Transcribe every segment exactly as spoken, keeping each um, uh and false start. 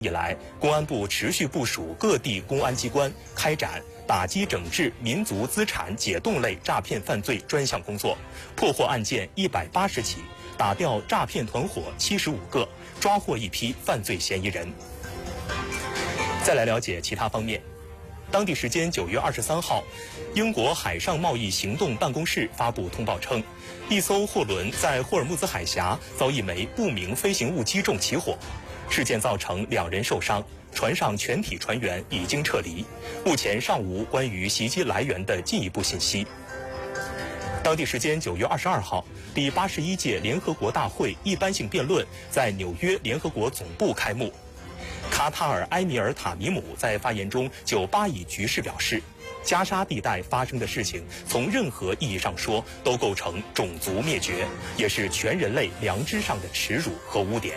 以来，公安部持续部署各地公安机关开展打击整治民族资产解冻类诈骗犯罪专项工作，破获案件一百八十起，打掉诈骗团伙七十五个，抓获一批犯罪嫌疑人。再来了解其他方面。当地时间九月二十三号，英国海上贸易行动办公室发布通报称，一艘货轮在霍尔木兹海峡遭一枚不明飞行物击中起火，事件造成两人受伤，船上全体船员已经撤离，目前尚无关于袭击来源的进一步信息。当地时间九月二十二号，第八十一届联合国大会一般性辩论在纽约联合国总部开幕。卡塔尔埃米尔塔米姆在发言中就巴以局势表示，加沙地带发生的事情从任何意义上说都构成种族灭绝，也是全人类良知上的耻辱和污点。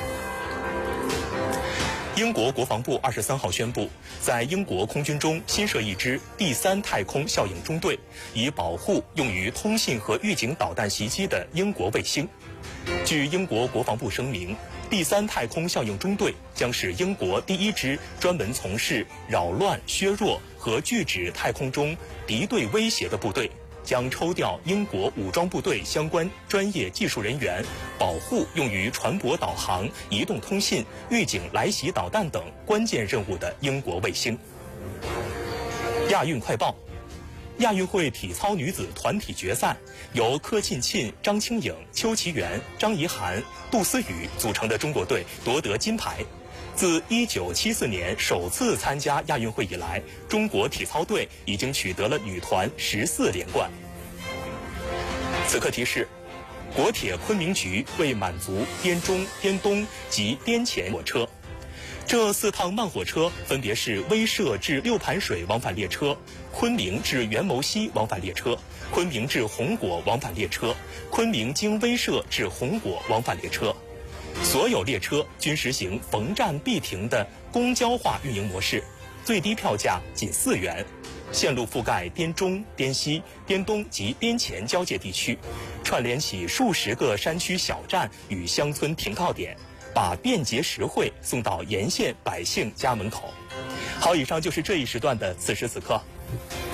英国国防部二十三号宣布，在英国空军中新设一支第三太空效应中队，以保护用于通信和预警导弹袭击的英国卫星。据英国国防部声明，第三太空效应中队将是英国第一支专门从事扰乱、削弱和拒止太空中敌对威胁的部队，将抽调英国武装部队相关专业技术人员，保护用于船舶导航、移动通信、预警来袭导弹等关键任务的英国卫星。亚运快报。亚运会体操女子团体决赛，由柯庆沁、张清颖、邱其媛、张怡涵、杜思雨组成的中国队夺得金牌。自一九七四年首次参加亚运会以来，中国体操队已经取得了女团十四连冠。此刻提示：国铁昆明局为满足滇中、滇东及滇黔火车。这四趟慢火车分别是威慑至六盘水往返列车、昆明至元谋溪往返列车、昆明至红果往返列车、昆明经威慑至红果往返列车。所有列车均实行逢站必停的公交化运营模式，最低票价仅四元。线路覆盖滇中、滇西、滇东及滇黔交界地区，串联起数十个山区小站与乡村停靠点，把便捷实惠送到沿线百姓家门口。好，以上就是这一时段的此时此刻。